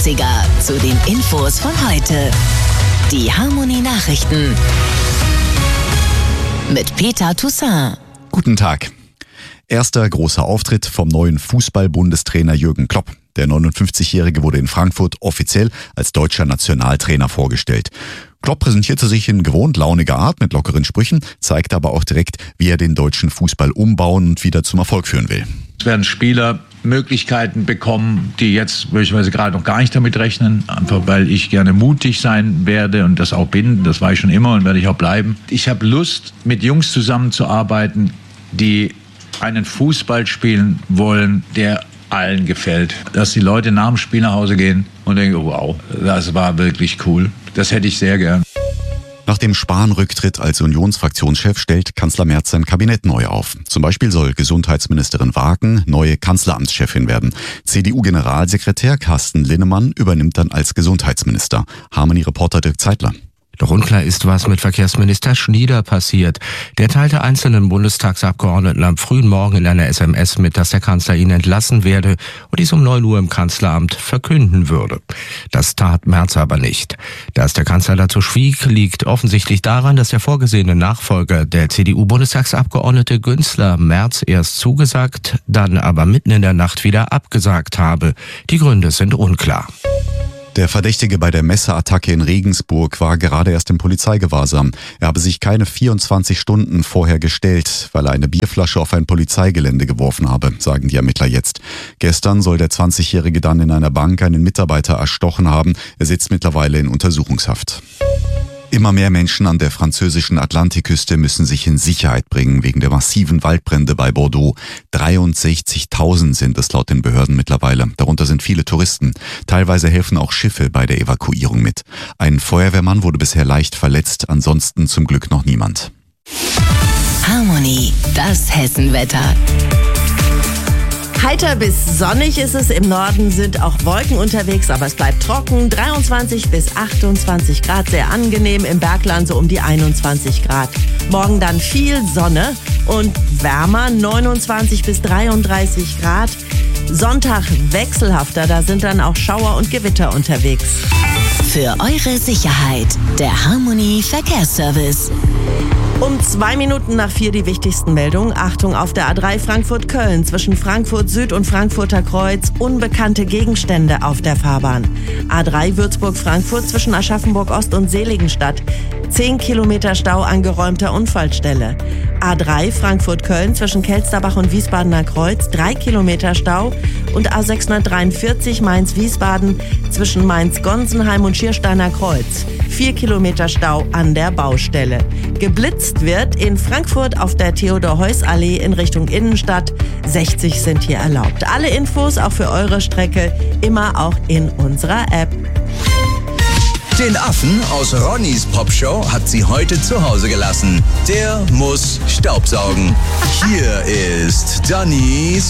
Zu den Infos von heute. Die Harmony Nachrichten mit Peter Toussaint. Guten Tag. Erster großer Auftritt vom neuen Fußball-Bundestrainer Jürgen Klopp. Der 59-Jährige wurde in Frankfurt offiziell als deutscher Nationaltrainer vorgestellt. Klopp präsentierte sich in gewohnt launiger Art mit lockeren Sprüchen, zeigte aber auch direkt, wie er den deutschen Fußball umbauen und wieder zum Erfolg führen will. Es werden Spieler Möglichkeiten bekommen, die jetzt möglicherweise gerade noch gar nicht damit rechnen, einfach weil ich gerne mutig sein werde und das auch bin, das war ich schon immer und werde ich auch bleiben. Ich habe Lust, mit Jungs zusammenzuarbeiten, die einen Fußball spielen wollen, der allen gefällt. Dass die Leute nach dem Spiel nach Hause gehen und denken, wow, das war wirklich cool. Das hätte ich sehr gern. Nach dem Spahn-Rücktritt als Unionsfraktionschef stellt Kanzler Merz sein Kabinett neu auf. Zum Beispiel soll Gesundheitsministerin Wagen neue Kanzleramtschefin werden. CDU-Generalsekretär Carsten Linnemann übernimmt dann als Gesundheitsminister. Harmony-Reporter Dirk Zeitler. Doch unklar ist, was mit Verkehrsminister Schnieder passiert. Der teilte einzelnen Bundestagsabgeordneten am frühen Morgen in einer SMS mit, dass der Kanzler ihn entlassen werde und dies um 9 Uhr im Kanzleramt verkünden würde. Das tat Merz aber nicht. Dass der Kanzler dazu schwieg, liegt offensichtlich daran, dass der vorgesehene Nachfolger, der CDU-Bundestagsabgeordnete Günzler, Merz erst zugesagt, dann aber mitten in der Nacht wieder abgesagt habe. Die Gründe sind unklar. Der Verdächtige bei der Messerattacke in Regensburg war gerade erst im Polizeigewahrsam. Er habe sich keine 24 Stunden vorher gestellt, weil er eine Bierflasche auf ein Polizeigelände geworfen habe, sagen die Ermittler jetzt. Gestern soll der 20-Jährige dann in einer Bank einen Mitarbeiter erstochen haben. Er sitzt mittlerweile in Untersuchungshaft. Immer mehr Menschen an der französischen Atlantikküste müssen sich in Sicherheit bringen wegen der massiven Waldbrände bei Bordeaux. 63.000 sind es laut den Behörden mittlerweile. Darunter sind viele Touristen. Teilweise helfen auch Schiffe bei der Evakuierung mit. Ein Feuerwehrmann wurde bisher leicht verletzt, ansonsten zum Glück noch niemand. Harmony, das Hessenwetter. Heiter bis sonnig ist es. Im Norden sind auch Wolken unterwegs, aber es bleibt trocken. 23 bis 28 Grad, sehr angenehm. Im Bergland so um die 21 Grad. Morgen dann viel Sonne und wärmer, 29 bis 33 Grad. Sonntag wechselhafter, da sind dann auch Schauer und Gewitter unterwegs. Für eure Sicherheit, der Harmony Verkehrsservice. Um 2 Minuten nach 4 die wichtigsten Meldungen. Achtung auf der A3 Frankfurt-Köln zwischen Frankfurt Süd und Frankfurter Kreuz. Unbekannte Gegenstände auf der Fahrbahn. A3 Würzburg-Frankfurt zwischen Aschaffenburg-Ost und Seligenstadt. 10 Kilometer Stau an geräumter Unfallstelle. A3 Frankfurt-Köln zwischen Kelsterbach und Wiesbadener Kreuz. 3 Kilometer Stau. Und A643 Mainz-Wiesbaden zwischen Mainz-Gonsenheim und Schiersteiner Kreuz. 4 Kilometer Stau an der Baustelle. Geblitzt wird in Frankfurt auf der Theodor-Heuss-Allee in Richtung Innenstadt. 60 sind hier erlaubt. Alle Infos auch für eure Strecke immer auch in unserer App. Den Affen aus Ronnys Popshow hat sie heute zu Hause gelassen. Der muss Staubsaugen. Hier ist Dannys